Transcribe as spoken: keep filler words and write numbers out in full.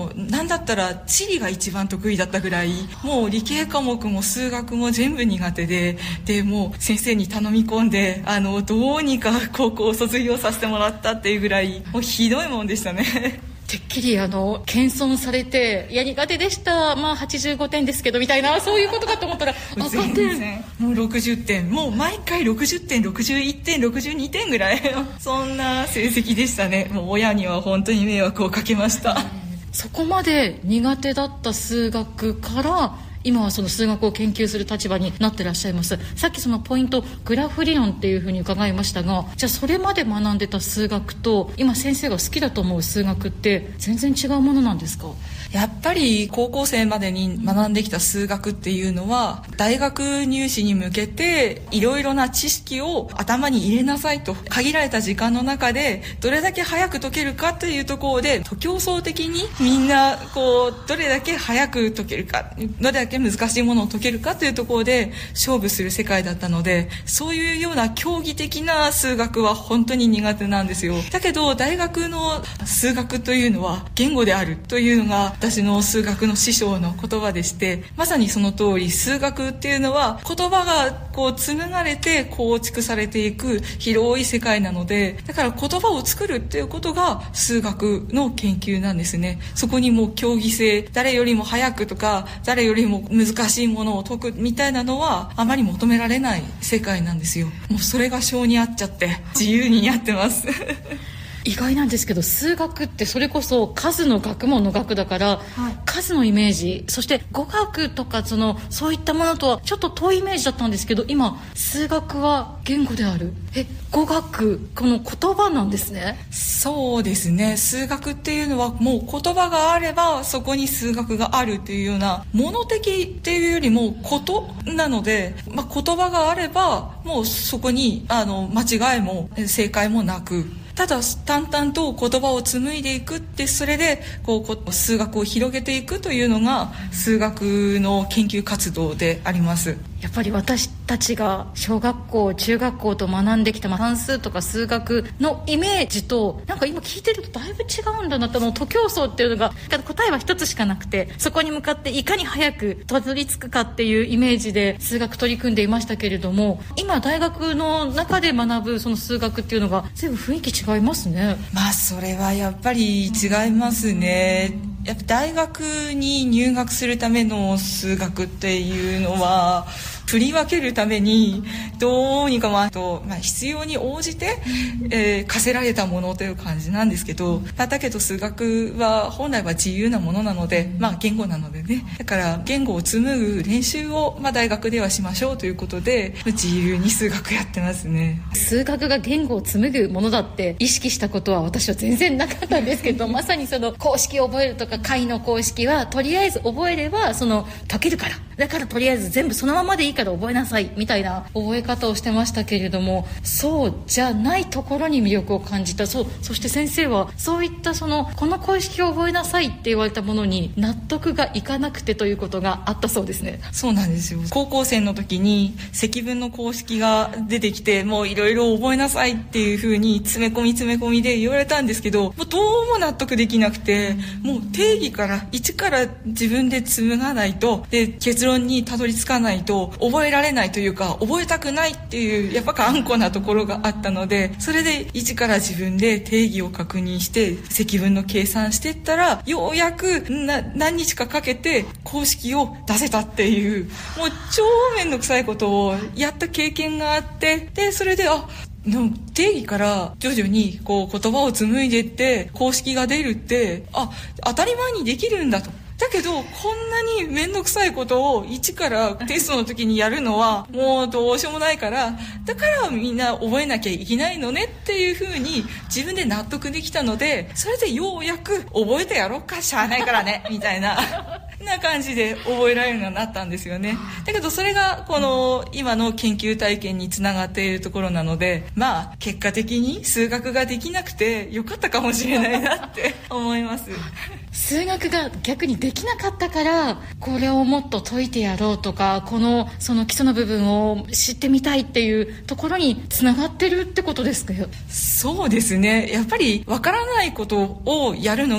もうなんだったら地理が一番得意だったぐらい、もう理系科目も数学も全部苦手で、でもう先生に頼み込んであのどうにか高校を卒業させてもらったっていうぐらい、もうひどいもんでしたね。 てっきりあの謙遜されて、いや苦手でした、まあはちじゅうごてんですけどみたいな、そういうことかと思ったら赤全然もうろくじゅってん、もう毎回ろくじゅってん、ろくじゅういってん、ろくじゅうにてんぐらいそんな成績でしたね。もう親には本当に迷惑をかけました。 そこまで苦手だった数学から今はその数学を研究する立場になってらっしゃいます。さっきそのポイントグラフ理論っていうふうに伺いましたが、じゃあそれまで学んでた数学と今先生が好きだと思う数学って全然違うものなんですか？ やっぱり高校生までに学んできた数学っていうのは、大学入試に向けていろいろな知識を頭に入れなさいと、限られた時間の中でどれだけ早く解けるかというところで、競争的にみんなこうどれだけ早く解けるか、どれだけ難しいものを解けるかというところで勝負する世界だったので、そういうような競技的な数学は本当に苦手なんですよ。だけど大学の数学というのは言語であるというのが私の数学の師匠の言葉でして、まさにその通り、数学っていうのは言葉がこう紡がれて構築されていく広い世界なので、だから言葉を作るっていうことが数学の研究なんですね。そこにもう競技性、誰よりも早くとか誰よりも難しいものを解くみたいなのはあまり求められない世界なんですよ。もうそれが性に合っちゃって自由にやってます意外なんですけど、数学ってそれこそ数の学問の学だから、はい、数のイメージ、そして語学とかそのそういったものとはちょっと遠いイメージだったんですけど、今数学は言語である、え語学、この言葉なんですね。 そうですね、数学っていうのはもう言葉があればそこに数学があるというような、物的っていうよりもことなので、まあ、言葉があればもうそこにあの間違いも正解もなく、ただ淡々と言葉を紡いでいくって、それでこう数学を広げていくというのが数学の研究活動であります。 やっぱり私たちが小学校中学校と学んできた算数とか数学のイメージとなんか今聞いてるとだいぶ違うんだなと。もう徒競走っていうのが答えは一つしかなくて、そこに向かっていかに早くたどり着くかっていうイメージで数学取り組んでいましたけれども、今大学の中で学ぶその数学っていうのが全部雰囲気違いますね。 まあそれはやっぱり違いますね。やっぱ大学に入学するための数学っていうのは振り分けるためにどうにかまあと、まあ、必要に応じて、えー、課せられたものという感じなんですけど、まあ、だけど数学は本来は自由なものなので、まあ、言語なのでね、だから言語を紡ぐ練習を、まあ、大学ではしましょうということで自由に数学やってますね。 数学が言語を紡ぐものだって意識したことは私は全然なかったんですけどまさにその公式を覚えるとか解の公式はとりあえず覚えればその解けるから、だからとりあえず全部そのままでいいから覚えなさいみたいな覚え方をしてましたけれども、そうじゃないところに魅力を感じた。そう、そして先生はそういったそのこの公式を覚えなさいって言われたものに納得がいかなくてということがあったそうですね。 そうなんですよ。高校生の時に積分の公式が出てきて、もういろいろ覚えなさいっていう風に詰め込み詰め込みで言われたんですけど、もうどうも納得できなくて、もう定義から一から自分で紡がないと、で結論にたどり着かないと覚えられないというか、覚えたくないっていうやっぱ頑固なところがあったので、それで一から自分で定義を確認して積分の計算していったら、ようやくな何日かかけて公式を出せたっていう、もう超めんどくさいことをやった経験があって、でそれであの定義から徐々にこう言葉を紡いでいって公式が出るって、あ当たり前にできるんだと。だけどこんなに面倒くさいことを一からテストの時にやるのはもうどうしようもないから、だからみんな覚えなきゃいけないのねっていう風に自分で納得できたので、それでようやく覚えてやろうか、しゃあないからねみたいなな感じで覚えられるようになったんですよね。だけどそれがこの今の研究体験につながっているところなので、まあ結果的に数学ができなくてよかったかもしれないなって思います。 数学が逆にできなかったからこれをもっと解いてやろうとか、このその基礎の部分を知ってみたいっていうところにつながってるってことですか？ そうですね、やっぱりわからないことをやるの